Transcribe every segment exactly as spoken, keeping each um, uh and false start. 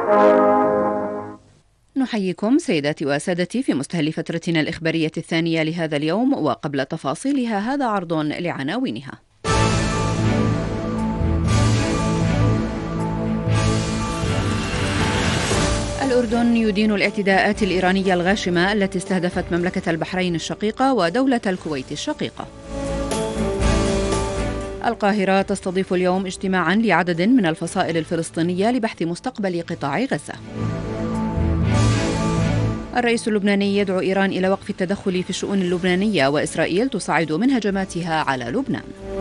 نحييكم سيداتي وسادتي في مستهل فترتنا الإخبارية الثانية لهذا اليوم، وقبل تفاصيلها هذا عرض لعناوينها. الأردن يدين الاعتداءات الإيرانية الغاشمة التي استهدفت مملكة البحرين الشقيقة ودولة الكويت الشقيقة. القاهرة تستضيف اليوم اجتماعا لعدد من الفصائل الفلسطينية لبحث مستقبل قطاع غزة. الرئيس اللبناني يدعو إيران إلى وقف التدخل في الشؤون اللبنانية، وإسرائيل تصعد من هجماتها على لبنان.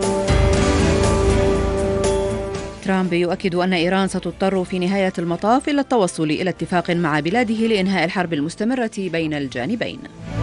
ترامب يؤكد أن إيران ستضطر في نهاية المطاف إلى التوصل إلى اتفاق مع بلاده لإنهاء الحرب المستمرة بين الجانبين.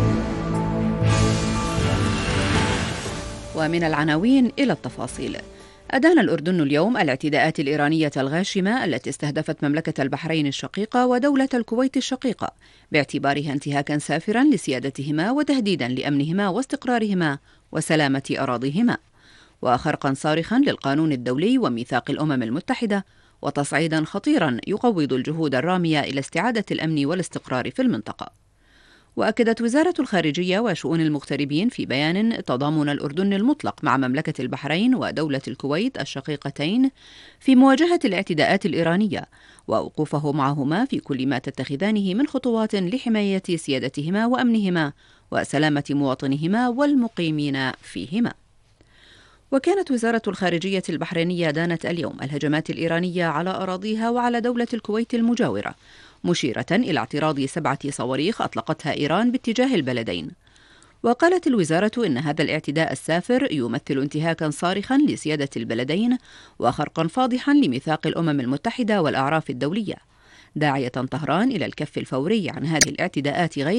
ومن العناوين إلى التفاصيل. أدان الأردن اليوم الاعتداءات الإيرانية الغاشمة التي استهدفت مملكة البحرين الشقيقة ودولة الكويت الشقيقة باعتبارها انتهاكا سافرا لسيادتهما وتهديدا لأمنهما واستقرارهما وسلامة أراضيهما، وخرقا صارخا للقانون الدولي وميثاق الأمم المتحدة، وتصعيدا خطيرا يقوض الجهود الرامية إلى استعادة الأمن والاستقرار في المنطقة. وأكدت وزارة الخارجية وشؤون المغتربين في بيان تضامن الأردن المطلق مع مملكة البحرين ودولة الكويت الشقيقتين في مواجهة الاعتداءات الإيرانية، ووقوفه معهما في كل ما تتخذانه من خطوات لحماية سيادتهما وأمنهما وسلامة مواطنهما والمقيمين فيهما. وكانت وزارة الخارجية البحرينية دانت اليوم الهجمات الإيرانية على أراضيها وعلى دولة الكويت المجاورة، مشيرة إلى اعتراض سبعة صواريخ أطلقتها إيران باتجاه البلدين. وقالت الوزارة إن هذا الاعتداء السافر يمثل انتهاكا صارخا لسيادة البلدين وخرقا فاضحا لميثاق الأمم المتحدة والأعراف الدولية، داعية طهران إلى الكف الفوري عن هذه الاعتداءات غير